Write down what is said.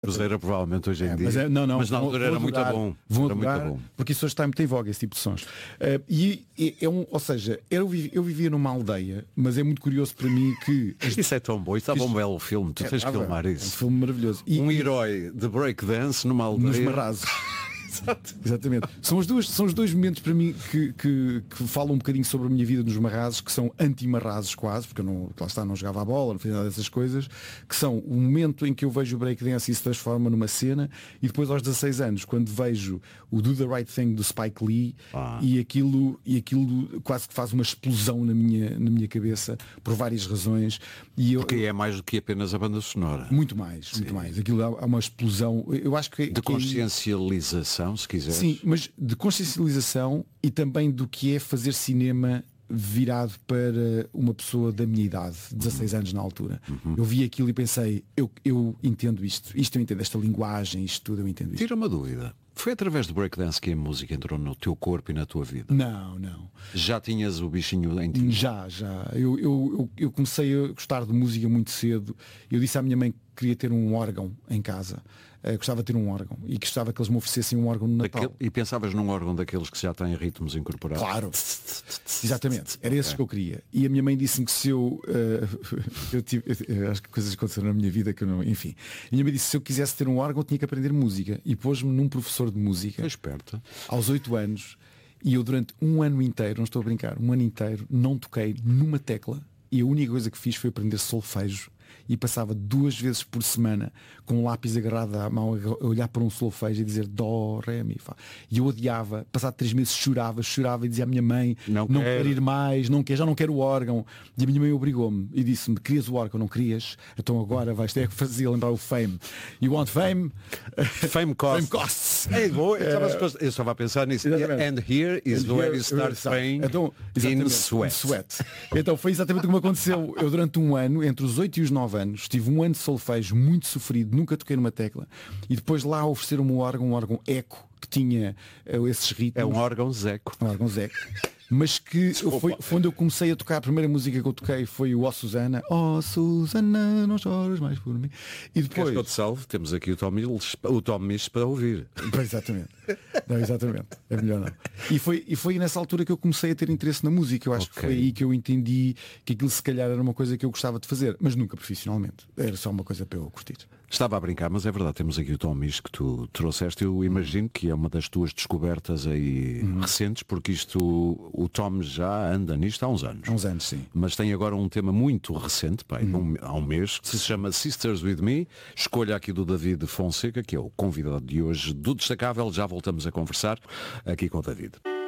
Cruzeira provavelmente hoje em dia. Mas, não, mas na altura era muito bom. Vão Era adorar, muito bom. porque isso hoje está muito em voga, esse tipo de sons. Ou seja, eu vivia numa aldeia, mas é muito curioso para mim que... Isso é tão bom, isso estava um belo filme, tu tens que filmar É um isso. filme maravilhoso. Um herói de breakdance numa aldeia. Nos Marrazos. Exatamente. São os dois momentos para mim que falam um bocadinho sobre a minha vida nos Marrazos, que são anti-Marrazos quase, porque eu não jogava a bola, não fazia nada dessas coisas, que são o momento em que eu vejo o breakdance e se transforma numa cena, e depois aos 16 anos, quando vejo o Do the Right Thing do Spike Lee, e aquilo quase que faz uma explosão na minha cabeça, por várias razões. Porque é mais do que apenas a banda sonora. Muito mais. Aquilo há uma explosão. Eu acho que de consciencialização, se quiseres. Sim, mas de consciencialização e também do que é fazer cinema virado para uma pessoa da minha idade, 16 anos na altura. Eu vi aquilo e pensei, eu entendo isto eu entendo, esta linguagem, isto tudo eu entendo isto. Tira uma dúvida. Foi através do breakdance que a música entrou no teu corpo e na tua vida? Não. Já tinhas o bichinho em ti? Já. Eu comecei a gostar de música muito cedo. Eu disse à minha mãe que queria ter um órgão em casa. Gostava de ter um órgão e que gostava que eles me oferecessem um órgão no Natal. E pensavas num órgão daqueles que já têm ritmos incorporados? Claro. Exatamente. Era esses que eu queria. E a minha mãe disse-me que se eu acho que coisas aconteceram na minha vida que eu não... Enfim. A minha mãe disse que se eu quisesse ter um órgão eu tinha que aprender música. E pôs-me num professor de música. Esperta. Aos 8 anos. E eu durante um ano inteiro, não estou a brincar, um ano inteiro, não toquei numa tecla. E a única coisa que fiz foi aprender solfejo. E passava 2 vezes por semana com um lápis agarrado à mão a olhar para um solfejo e dizer dó, ré, mi, fá. E eu odiava, passado 3 meses chorava e dizia à minha mãe, não quero ir mais, já não quero o órgão. E a minha mãe obrigou-me e disse-me, querias o órgão, não querias? Então agora vais ter que fazer, lembrar o Fame. You want fame? Fame costs. Fame costs. É bom, eu estava a pensar nisso. And here is where you start paying in sweat. Então foi exatamente como aconteceu. Eu durante um ano, entre os 8 e os 9 anos, tive um ano de solfejo muito sofrido, nunca toquei numa tecla, e depois lá ofereceram um órgão eco que tinha esses ritmos. É um órgão zeco. Mas que foi onde eu comecei a tocar. A primeira música que eu toquei foi o Susana. Oh Susana, não choras mais por mim. E depois... Queres que eu te salve? Temos aqui o Tom Misch para ouvir. Exatamente. Não, exatamente. É melhor não. E foi nessa altura que eu comecei a ter interesse na música. Eu acho que foi aí que eu entendi que aquilo se calhar era uma coisa que eu gostava de fazer, mas nunca profissionalmente. Era só uma coisa para eu curtir. Estava a brincar, mas é verdade, temos aqui o Tom Misch que tu trouxeste. Eu imagino que é uma das tuas descobertas aí recentes, porque o Tom já anda nisto há uns anos. Há uns anos, sim. Mas tem agora um tema muito recente, há um mês, que se chama Sisters With Me. Escolha aqui do David Fonseca, que é o convidado de hoje do Destacável. Já voltamos a conversar aqui com o David.